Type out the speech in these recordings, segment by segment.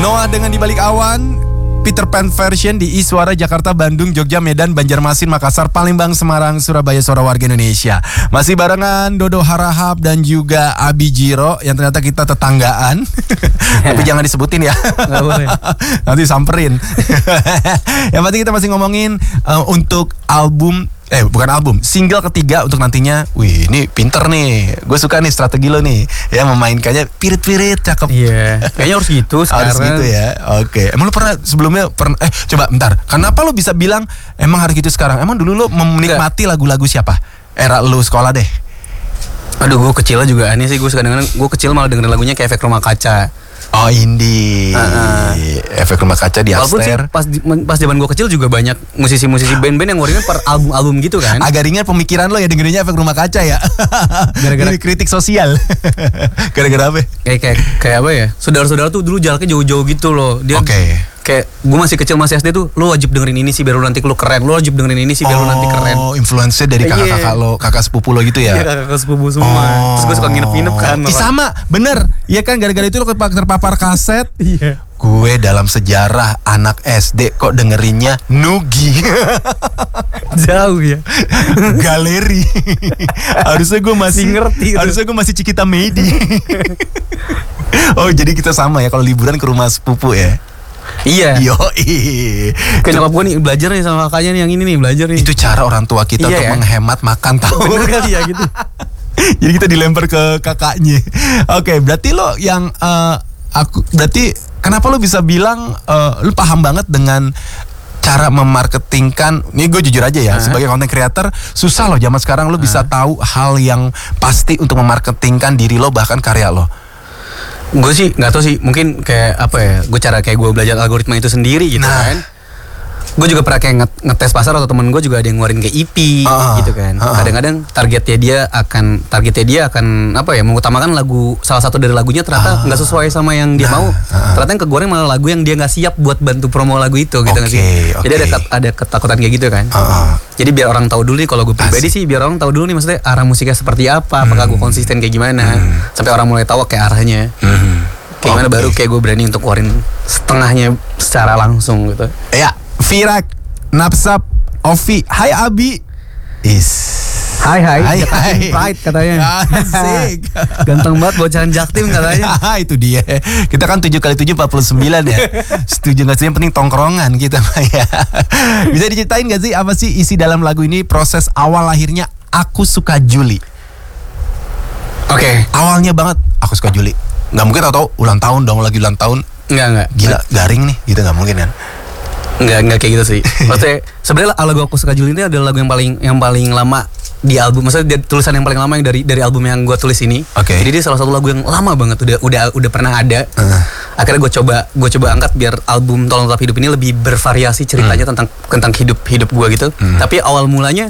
Noah dengan Di Balik Awan, Peter Pan version di Iswara, Jakarta, Bandung, Jogja, Medan, Banjarmasin, Makassar, Palembang, Semarang, Surabaya, suara warga Indonesia. Masih barengan Dodo Harahap dan juga Abi Jiro yang ternyata kita tetanggaan. Tapi jangan disebutin ya. Nggak boleh. Nanti samperin. Yang penting kita masih ngomongin untuk single ketiga untuk nantinya. Wih, ini pinter nih. Gue suka nih strategi lo nih. Ya, memainkannya pirit-pirit, cakep. Iya. Kayaknya harus gitu sekarang. Harus gitu ya. Oke. Emang lo sebelumnya coba bentar. Kenapa lo bisa bilang emang harus gitu sekarang? Emang dulu lo menikmati lagu-lagu siapa? Era lo sekolah deh. Aduh, gue kecilnya juga aneh sih. Gue kadang-kadang gue kecil malah dengerin lagunya kayak Efek Rumah Kaca. Oh, indie. Efek Rumah Kaca di Walaupun sih Aster. pas zaman gue kecil juga banyak musisi-musisi band-band yang ngeluarin per album-album gitu kan. Agak ringan pemikiran lo ya dengerinnya Efek Rumah Kaca ya. Gara-gara ini kritik sosial. Gara-gara apa? Kayak apa ya? Saudara-saudara tuh dulu jaraknya jauh-jauh gitu loh. Dia kayak gue masih kecil, masih SD tuh, lo wajib dengerin ini sih biar lo nanti lo keren. Lo wajib dengerin ini sih biar lo nanti keren. Oh, influence dari kakak-kakak lo, kakak sepupu lo gitu ya? Iya, kakak sepupu semua. Terus gue suka nginep-nginep kan. Sama, bener. Iya kan, gara-gara itu lo terpapar kaset. Iya. Gue dalam sejarah anak SD kok dengerinnya Nugi. Jauh ya. Galeri. Harusnya gue masih ngerti. Harusnya gue masih Cikita Medi. Oh, jadi kita sama ya kalau liburan ke rumah sepupu ya? Iya. Yoi. Kayak nyokap gue nih belajar nih sama kakaknya nih yang ini nih belajar nih. Itu cara orang tua kita untuk menghemat makan tahu. Bener kali ya gitu. Jadi kita dilempar ke kakaknya. Oke, berarti lo yang berarti kenapa lo bisa bilang lo paham banget dengan cara memarketingkan? Ini gue jujur aja ya, sebagai content creator susah loh zaman sekarang lo bisa tahu hal yang pasti untuk memarketingkan diri lo bahkan karya lo. Gue sih nggak tahu sih, mungkin kayak apa ya, gue gue belajar algoritma itu sendiri gitu kan. Gue juga pernah kayak ngetes pasar, atau temen gue juga ada yang ngeluarin kayak EP gitu kan. Kadang-kadang targetnya dia akan apa ya, mengutamakan salah satu dari lagunya ternyata nggak sesuai sama yang dia mau. Ternyata yang kegoreng malah lagu yang dia nggak siap buat bantu promo lagu itu gitu nggak sih. Jadi ada ketakutan kayak gitu kan. Jadi biar orang tahu dulu nih, kalau gue pribadi sih biar orang tahu dulu nih maksudnya arah musiknya seperti apa, apakah gue konsisten kayak gimana, sampai orang mulai tahu kayak arahnya. Kayak gimana baru kayak gue berani untuk keluarin setengahnya secara langsung gitu. Ya. Virak, Napsap, Ovi, hai Abi. Hai Pride katanya. Asik. Ganteng banget bocahan Jaktim katanya. Itu dia. Kita kan 7x7 49 ya. Setuju gak sih, yang penting tongkrongan kita ya. Bisa diceritain gak sih apa sih isi dalam lagu ini, proses awal lahirnya Aku Suka Juli? Oke. Awalnya banget Aku Suka Juli. Gak mungkin tau ulang tahun dong, lagi ulang tahun. Enggak. Gila, garing nih, gitu gak mungkin kan? Enggak kayak gitu sih. Maksudnya sebenarnya lagu Aku Suka Juli ini adalah lagu yang paling lama di album. Maksudnya tulisan yang paling lama yang dari album yang gue tulis ini. Jadi dia salah satu lagu yang lama banget, udah pernah ada. Akhirnya gue coba angkat biar album Tolong Tetap Hidup ini lebih bervariasi ceritanya tentang hidup gue gitu. Tapi awal mulanya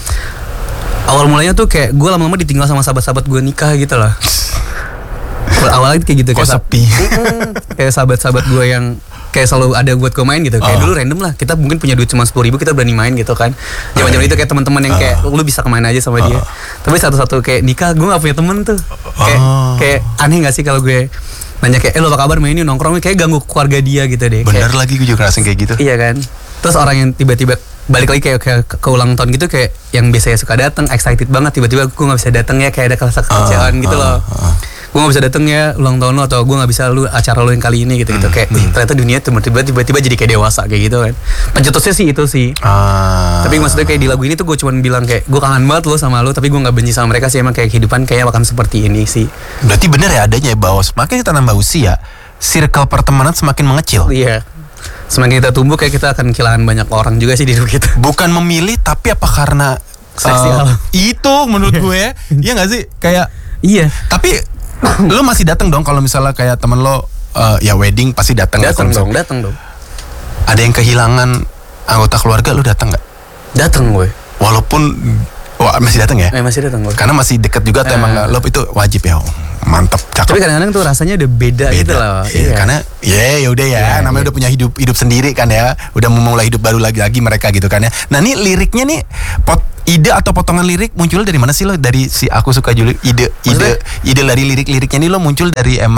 tuh kayak gue lama-lama ditinggal sama sahabat-sahabat gue nikah gitu loh. Awalnya kayak gitu, kayak sepi. Kayak sahabat-sahabat gue yang kayak selalu ada buat gue main gitu. Kayak dulu random lah, kita mungkin punya duit cuma 10.000, kita berani main gitu kan. Zaman-zaman itu kayak teman-teman yang kayak lu bisa kemana aja sama dia. Tapi satu-satu kayak nikah, gue gak punya temen tuh. Kayak aneh gak sih kalau gue nanya kayak lo apa kabar, main ini nongkrong, kayak ganggu keluarga dia gitu deh. Bener kayak, lagi gue juga ngerasain kayak gitu. Iya kan. Terus orang yang tiba-tiba balik lagi kayak ke ulang tahun gitu, kayak yang biasanya suka datang excited banget, tiba-tiba gue gak bisa datang ya, kayak ada kekecewaan gitu loh. Gue gak bisa dateng ya ulang tahun lo, atau gue gak bisa acara lo yang kali ini gitu-gitu. Kayak ternyata dunia tiba-tiba jadi kayak dewasa kayak gitu kan. Pencetusnya sih itu sih. Tapi maksudnya kayak di lagu ini tuh gue cuma bilang kayak gue kangen banget lo sama lo, tapi gue gak benci sama mereka sih. Emang kayak kehidupan kayak akan seperti ini sih. Berarti bener ya adanya bahwa semakin kita nambah usia, circle pertemanan semakin mengecil. Iya. Semakin kita tumbuh kayak kita akan kehilangan banyak orang juga sih di hidup kita. Bukan memilih, tapi apa karena itu menurut gue. Iya gak sih? Kayak iya. Tapi lo masih datang dong kalau misalnya kayak temen lo ya wedding pasti datang. Datang dong. Ada yang kehilangan anggota keluarga, lo datang nggak? Datang gue. Walaupun masih datang ya? Masih datang gue. Karena masih deket juga atau emang lo itu wajib ya? Mantap, cakep. Tapi kadang-kadang tuh rasanya udah beda gitu loh. Iya. Karena ya udah ya, namanya udah punya hidup sendiri kan ya, udah memulai hidup baru lagi mereka gitu kan ya. Nah ini liriknya nih, ide atau potongan lirik muncul dari mana sih lo? Dari si Aku Suka Juli, ide dari lirik-liriknya ini lo muncul dari emang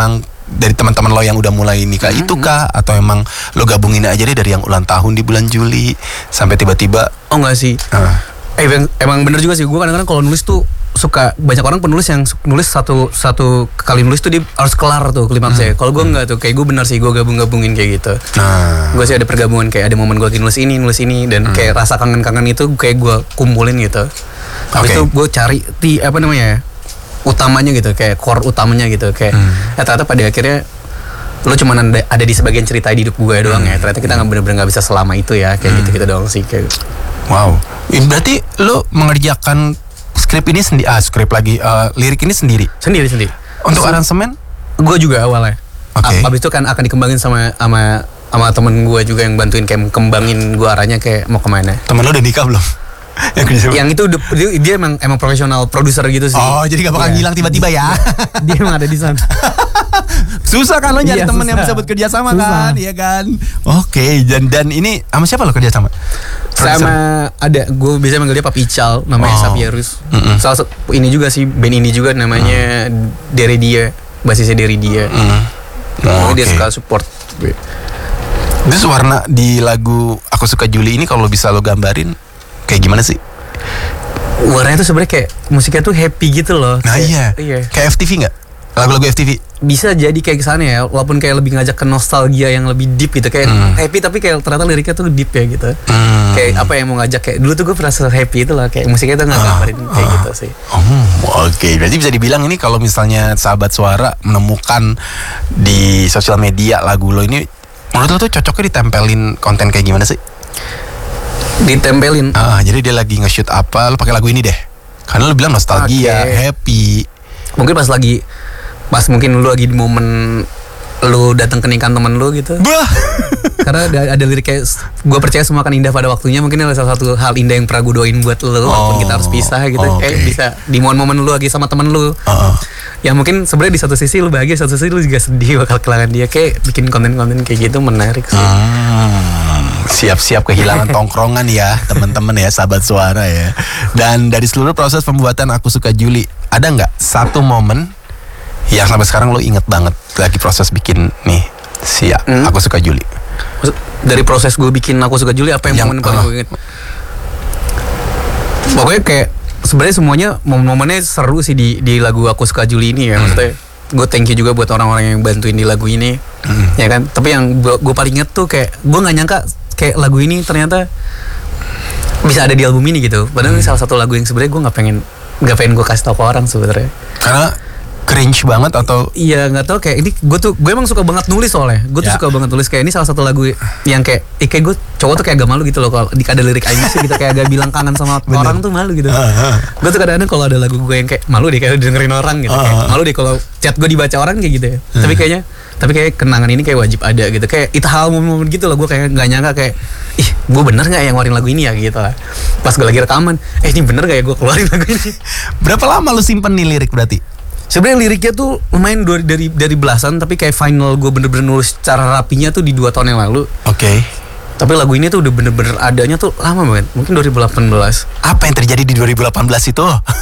dari teman-teman lo yang udah mulai nikah itu kah, atau emang lo gabungin aja deh dari yang ulang tahun di bulan Juli sampai tiba-tiba? Oh enggak sih. Emang bener juga sih, gue kadang-kadang kalau nulis tuh suka, banyak orang penulis yang nulis satu kali nulis tuh dia harus kelar tuh klimaksnya. Kalau gue enggak tuh, kayak gue bener sih, gue gabungin kayak gitu. Gue sih ada pergabungan, kayak ada momen gue lagi nulis ini dan kayak rasa kangen-kangen itu kayak gue kumpulin gitu. Habis itu gue cari utamanya gitu, kayak core utamanya gitu, kayak ternyata pada akhirnya lo cuma ada di sebagian cerita di hidup gue doang ya. Ternyata kita nggak bener-bener nggak bisa selama itu ya, kayak gitu doang sih kayak. Wow, berarti lo mengerjakan skrip ini lirik ini sendiri? Sendiri. Untuk aransemen? Gue juga awalnya. Abis itu kan akan dikembangin sama temen gue juga yang bantuin kayak kembangin gue arahnya kayak mau kemana. Temen lo udah nikah belum? Yang itu dia emang profesional produser gitu sih. Oh, jadi gak bakal ngilang tiba-tiba ya? Dia emang ada di sana. Susah kan lo nyari temen yang bisa buat kerja sama kan, iya kan? Oke, dan ini sama siapa lo kerja sama? Sama gue biasanya manggil dia Papi Ical, namanya Sapierus. Salah satu ini juga sih, band ini juga namanya Deridia, basisnya Deridia. Dia suka support. Terus warna di lagu Aku Suka Juli ini kalau bisa lo gambarin kayak gimana sih? Warnanya tuh sebenarnya kayak musiknya tuh happy gitu loh. Nah iya. Kayak FTV nggak? Lagu-lagu FTV bisa jadi kayak kesana ya, walaupun kayak lebih ngajak ke nostalgia yang lebih deep gitu, kayak happy tapi kayak ternyata liriknya tuh deep ya gitu. Kayak apa yang mau ngajak, kayak dulu tuh gue pernah happy itu lah, kayak musiknya tuh nggak gambarin kayak gitu sih. Oke, berarti bisa dibilang ini kalau misalnya sahabat suara menemukan di sosial media lagu lo ini, menurut lo tuh cocoknya ditempelin konten kayak gimana sih? Ditempelin. Jadi dia lagi nge-shoot apa, lo pakai lagu ini deh. Karena lo bilang nostalgia, happy. Mungkin pas mungkin lu lagi di momen lu datang ke nikahan temen lu gitu. Karena ada lirik kayak gue percaya semua akan indah pada waktunya. Mungkin ada salah satu hal indah yang pernah gue doain buat lu walaupun kita harus pisah gitu. Kayak bisa di momen-momen lu lagi sama temen lu. Ya mungkin sebenarnya di satu sisi lu bahagia, satu sisi lu juga sedih bakal kehilangan dia. Kayak bikin konten-konten kayak gitu menarik sih. Siap-siap kehilangan tongkrongan ya teman-teman ya, sahabat suara ya. Dan dari seluruh proses pembuatan Aku Suka Juli, ada nggak satu momen yang sampai sekarang lo inget banget lagi proses bikin nih Aku Suka Juli? Dari proses gue bikin Aku Suka Juli, apa yang momen paling gue inget? Pokoknya kayak sebenarnya semuanya momen-momennya seru sih di lagu Aku Suka Juli ini ya. Maksudnya gue thank you juga buat orang-orang yang bantuin di lagu ini, ya kan. Tapi yang gue paling inget tuh kayak gue nggak nyangka kayak lagu ini ternyata bisa ada di album ini gitu. Padahal ini salah satu lagu yang sebenarnya gue nggak pengen gue kasih tau ke orang sebenarnya. Karena cringe banget atau? Iya nggak tahu, kayak ini gue emang suka banget nulis soalnya. Gue tuh suka banget nulis, kayak ini salah satu lagu yang kayak gue cowok tuh kayak agak malu gitu loh kalau ada lirik Aisyah gitu, kayak agak bilang kangen sama orang tuh malu gitu. Gue tuh kadang-kadang kalau ada lagu gue yang kayak malu deh kayak dengerin orang gitu, kayak malu deh kalau chat gue dibaca orang kayak gitu ya. Tapi kayak kenangan ini kayak wajib ada gitu, kayak itu hal momen gitu loh. Gue kayak nggak nyangka kayak gue bener nggak yang ngeluarin lagu ini ya gitu lah. Pas gue lagi rekaman, ini bener nggak ya gue keluarin lagu ini. Berapa lama lu simpen nih lirik berarti? Sebenarnya liriknya tuh lumayan dari belasan, tapi kayak final gue bener-bener nulis secara rapinya tuh di 2 tahun yang lalu. Oke. Tapi lagu ini tuh udah bener-bener adanya tuh lama banget, mungkin 2018. Apa yang terjadi di 2018 itu?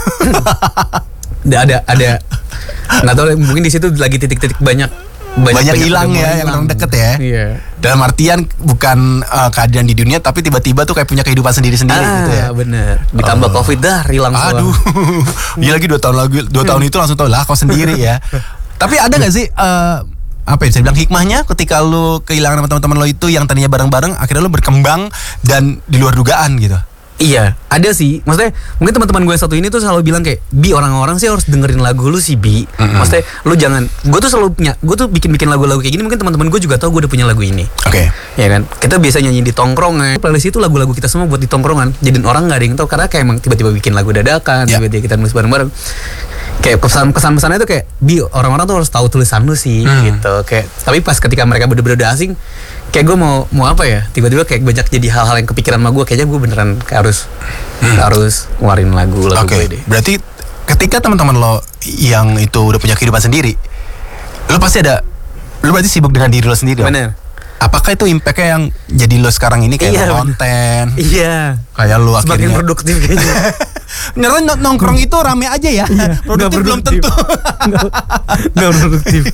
ada nggak tahu, mungkin di situ lagi titik-titik banyak hilang ya, yang orang deket ya. Iya. Dalam artian bukan kehadiran di dunia, tapi tiba-tiba tuh kayak punya kehidupan sendiri-sendiri gitu ya. Bener. Ditambah COVID hilang semua. Aduh. Iya lagi 2 tahun itu langsung tau lah kau sendiri ya. Tapi ada nggak sih apa ya bisa bilang hikmahnya ketika lu kehilangan sama teman-teman lo itu yang tadinya bareng-bareng, akhirnya lu berkembang dan di luar dugaan gitu? Iya, ada sih. Maksudnya mungkin teman-teman gue yang satu ini tuh selalu bilang kayak, Bi, orang-orang sih harus dengerin lagu lu sih, Bi. Maksudnya lu jangan, gue tuh selalu punya, gue tuh bikin lagu-lagu kayak gini. Mungkin teman-teman gue juga tahu gue udah punya lagu ini. Oke. Ya kan, kita biasa nyanyi di tongkrongan. Playlist itu lagu-lagu kita semua buat di tongkrongan. Jadiin orang nggak ada yang tahu karena kayak emang tiba-tiba bikin lagu dadakan, tiba-tiba kita nulis bareng-bareng. Kayak pesan-pesannya tuh kayak, Bi, orang-orang tuh harus tahu tulisan lu sih, gitu. Kayak, tapi pas ketika mereka bener-bener asing, kayak gue mau apa ya, tiba-tiba kayak banyak jadi hal-hal yang kepikiran sama gue. Kayaknya gue beneran harus ngeluarin lagu gue deh. Berarti ketika teman-teman lo yang itu udah punya kehidupan sendiri, lo berarti sibuk dengan diri lo sendiri. Bener. Apakah itu impactnya yang jadi lo sekarang ini kayak konten? Iya. Kayak lo akhirnya semakin produktif kayaknya. Nongkrong itu rame aja ya. Produktif belum tentu. Nggak produktif.